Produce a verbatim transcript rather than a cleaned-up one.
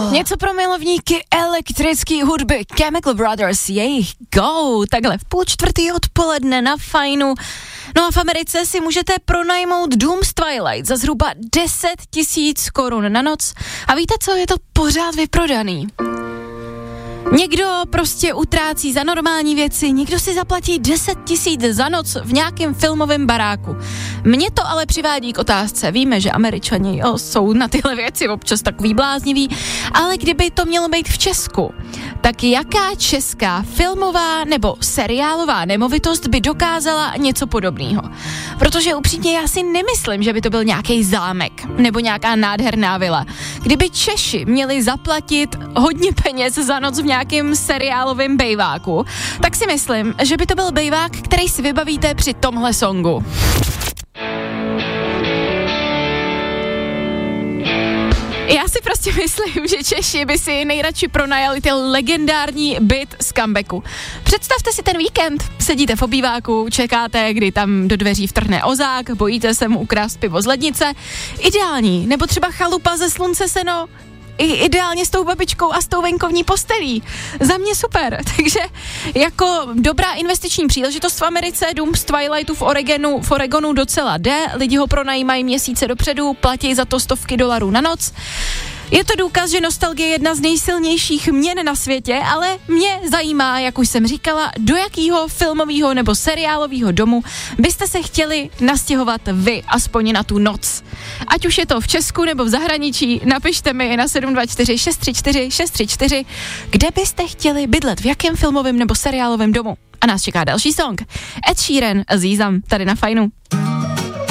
Oh. Něco pro milovníky elektrické hudby. Chemical Brothers, jejich Go, takhle v půl čtvrtý odpoledne na Fajnu. No a v Americe si můžete pronajmout dům z Twilight za zhruba deset tisíc korun na noc. A víte co, je to pořád vyprodaný. Někdo prostě utrácí za normální věci, někdo si zaplatí deset tisíc za noc v nějakém filmovém baráku. Mě to ale přivádí k otázce, víme, že Američani jo, jsou na tyhle věci občas takový blázniví, ale kdyby to mělo být v Česku, tak jaká česká filmová nebo seriálová nemovitost by dokázala něco podobného? Protože upřímně já si nemyslím, že by to byl nějaký zámek nebo nějaká nádherná vila. Kdyby Češi měli zaplatit hodně peněz za noc v nějakém seriálovém bejváku, tak si myslím, že by to byl bejvák, který si vybavíte při tomhle songu. Já si prostě myslím, že Češi by si nejradši pronajali ty legendární byt z comebacku. Představte si ten víkend, sedíte v obýváku, čekáte, kdy tam do dveří vtrhne ozák, bojíte se mu ukrást pivo z lednice. Ideální, nebo třeba chalupa ze Slunce seno, i ideálně s tou babičkou a s tou venkovní postelí. Za mě super, takže jako dobrá investiční příležitost v Americe, dům z Twilightu v Oregonu, v Oregonu docela jde, lidi ho pronajímají měsíce dopředu, platí za to stovky dolarů na noc. Je to důkaz, že nostalgie je jedna z nejsilnějších měn na světě, ale mě zajímá, jak už jsem říkala, do jakého filmového nebo seriálového domu byste se chtěli nastěhovat vy, aspoň na tu noc. Ať už je to v Česku nebo v zahraničí, napište mi na sedm dva čtyři šest tři čtyři šest tři čtyři, kde byste chtěli bydlet, v jakém filmovém nebo seriálovém domu. A nás čeká další song. Ed Sheeran a Zízam tady na Fajnu.